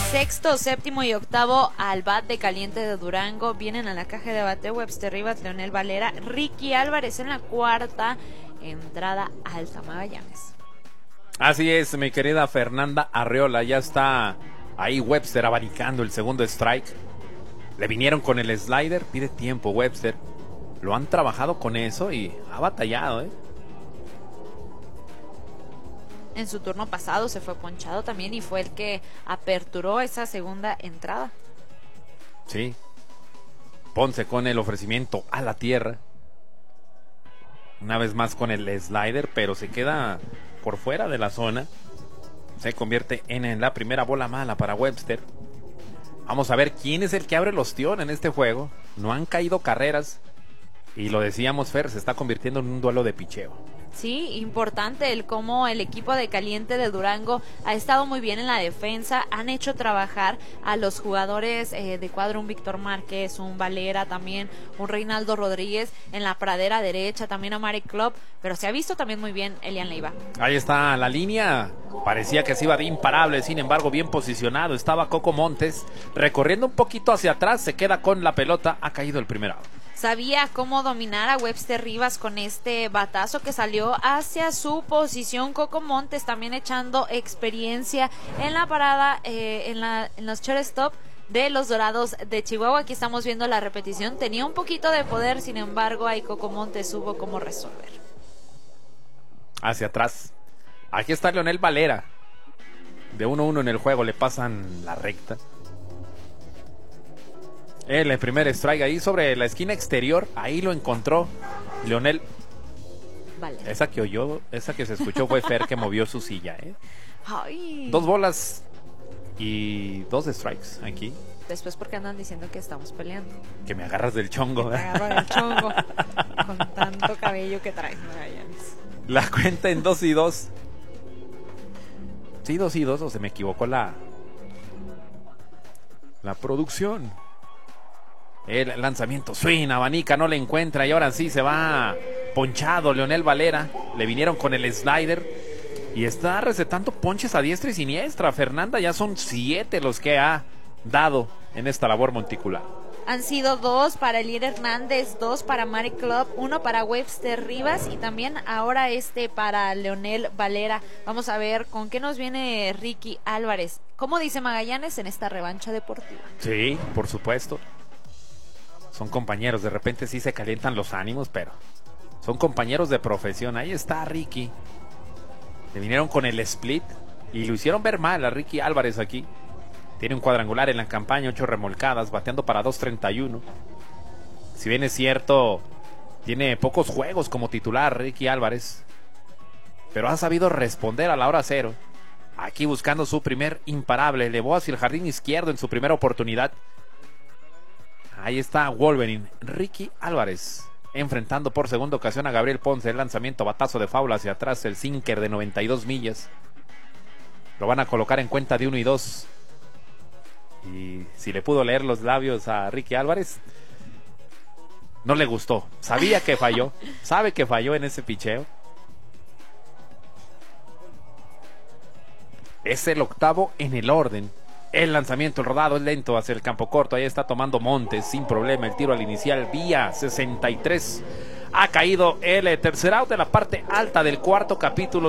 sexto, séptimo y octavo al bat de caliente de Durango vienen a la caja de bateo Webster Rivas, Leonel Valera, Ricky Álvarez en la cuarta entrada alta. Magallanes. Así es, mi querida Fernanda Arreola, ya está ahí Webster abanicando el segundo strike. Le vinieron con el slider, pide tiempo Webster. Lo han trabajado con eso y ha batallado, En su turno pasado se fue ponchado también y fue el que aperturó esa segunda entrada. Sí. Ponce con el ofrecimiento a la tierra. Una vez más con el slider, pero se queda por fuera de la zona. Se convierte en la primera bola mala para Webster. Vamos a ver quién es el que abre el ostión en este juego. No han caído carreras. Y lo decíamos, Fer, se está convirtiendo en un duelo de picheo. Sí, importante el cómo el equipo de caliente de Durango ha estado muy bien en la defensa, han hecho trabajar a los jugadores de cuadro, un Víctor Márquez, un Valera también, un Reinaldo Rodríguez en la pradera derecha, también a Marek Club, pero se ha visto también muy bien Elian Leiva. Ahí está la línea, parecía que se iba de imparable, sin embargo bien posicionado, estaba Coco Montes, recorriendo un poquito hacia atrás, se queda con la pelota, ha caído el primer out. Sabía cómo dominar a Webster Rivas con este batazo que salió hacia su posición. Coco Montes también echando experiencia en la parada, en los shortstop de los Dorados de Chihuahua. Aquí estamos viendo la repetición. Tenía un poquito de poder, sin embargo, ahí Coco Montes supo cómo resolver. Hacia atrás. Aquí está Leonel Valera. De 1-1 en el juego, le pasan la recta. El primer strike ahí sobre la esquina exterior, ahí lo encontró Leonel. Vale. Esa que oyó, esa que se escuchó fue Fer que movió su silla, Ay. 2 bolas y 2 strikes aquí. Después porque andan diciendo que estamos peleando. Que me agarras del chongo. Me agarro del chongo con tanto cabello que traes, Magallanes. La cuenta en 2-2. Sí, 2-2, o se me equivocó la producción. El lanzamiento, swing, abanica, no le encuentra y ahora sí se va ponchado Leonel Valera. Le vinieron con el slider y está recetando ponches a diestra y siniestra. Fernanda, ya son 7 los que ha dado en esta labor monticular. Han sido 2 para Elier Hernández, 2 para Marek Club, 1 para Webster Rivas y también ahora para Leonel Valera. Vamos a ver con qué nos viene Ricky Álvarez. ¿Cómo dice Magallanes en esta revancha deportiva? Sí, por supuesto. Son compañeros, de repente sí se calientan los ánimos, pero son compañeros de profesión. Ahí está Ricky. Le vinieron con el split y lo hicieron ver mal a Ricky Álvarez aquí. Tiene un cuadrangular en la campaña, 8 remolcadas, bateando para 2.31. Si bien es cierto, tiene pocos juegos como titular Ricky Álvarez, pero ha sabido responder a la hora cero. Aquí buscando su primer imparable, elevó hacia el jardín izquierdo en su primera oportunidad. Ahí está Wolverine, Ricky Álvarez, enfrentando por segunda ocasión a Gabriel Ponce. El lanzamiento, batazo de faula hacia atrás, el sinker de 92 millas. Lo van a colocar en cuenta de 1-2. Y si le pudo leer los labios a Ricky Álvarez, no le gustó. Sabía que falló, sabe que falló en ese picheo. Es el octavo en el orden. El lanzamiento, el rodado es lento hacia el campo corto. Ahí está tomando Montes sin problema. El tiro al inicial vía 63. Ha caído el tercer out de la parte alta del cuarto capítulo.